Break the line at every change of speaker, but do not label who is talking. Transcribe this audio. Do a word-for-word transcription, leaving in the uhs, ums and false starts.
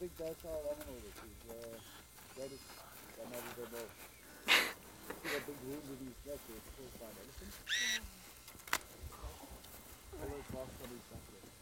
big docile animal this is. Uh, that is another the most. See that big wound in his neck is caused by an elephant? All those marks on his back there.